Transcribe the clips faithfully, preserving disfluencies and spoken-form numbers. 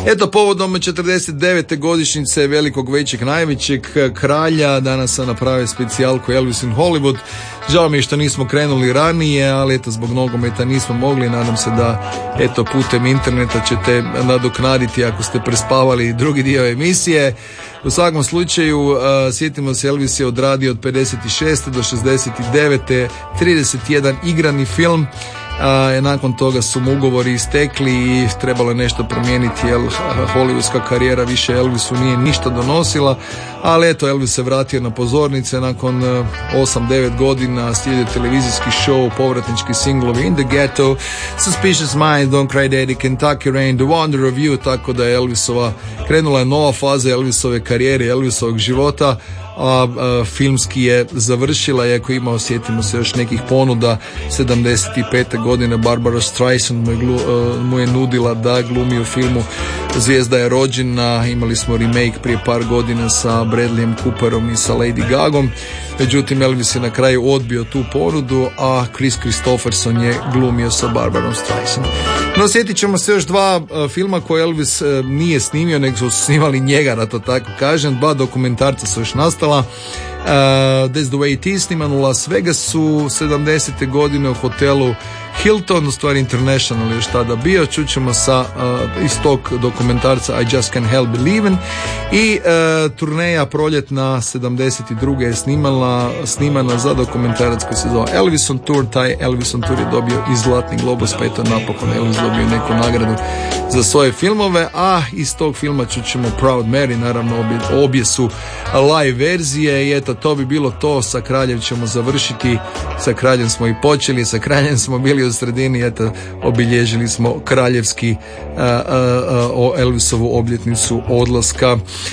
Eto, povodom četrdeset devete godišnjice velikog, većeg, najvećeg kralja, danas sam napravio specijalku Elvis in Hollywood. Žao mi je što nismo krenuli ranije, ali eto, zbog nogometa nismo mogli. Nadam se da eto putem interneta ćete nadoknaditi ako ste prespavali drugi dio emisije. U svakom slučaju, uh, sjetimo se, Elvis je odradio od pedeset šeste do šezdeset devete trideset jedan igrani film. Uh, nakon toga su mu ugovori istekli i trebalo je nešto promijeniti, jer hollywoodska karijera više Elvisu nije ništa donosila, ali eto, Elvis se vratio na pozornice nakon uh, osam devet godina, slijedio televizijski show, povratnički singlovi In the Ghetto, Suspicious Minds, Don't Cry Daddy, Kentucky Rain, The Wonder of You, tako da je Elvisova, krenula je nova faza Elvisove karijere, Elvisovog života. A, a filmski je završila, iako imao, sjetimo se, još nekih ponuda. Sedamdeset pete godine Barbara Streisand mu je, glu, a, mu je nudila da glumi u filmu Zvijezda je rođena. Imali smo remake prije par godina sa Bradleyem Cooperom i sa Lady Gagom, međutim Elvis je na kraju odbio tu ponudu, a Chris Christopherson je glumio sa Barbarom Streisand. No, sjetit ćemo se još dva uh, filma koje Elvis uh, nije snimio, nego su snimali njega, da to tako kažem. Dva dokumentarca su još nastala. Uh, That's the way it is, sniman u Las Vegasu sedamdesete godine u hotelu Hilton, u stvari International još tada bio. Čućemo sa uh, iz tog dokumentarca I Just Can't Help Believin'. I uh, turneja proljetna sedamdeset druge je snimala, snimana za dokumentarac koji se zove Elvis on Tour. Taj Elvis on Tour je dobio i Zlatni globus, pa eto napokon Elvis dobio neku nagradu za svoje filmove. A iz tog filma čućemo Proud Mary, naravno obje, obje su live verzije. I eto, to bi bilo to. Sa kraljem ćemo završiti, sa kraljem smo i počeli, sa kraljem smo bili u sredini, eto, obilježili smo kraljevski uh, uh, uh, Elvisovu obljetnicu odlaska.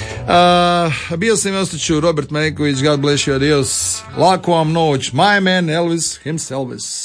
Uh, bio sam i ostaću Robert Mareković, God bless you, adios, laku vam noć, my man Elvis himself.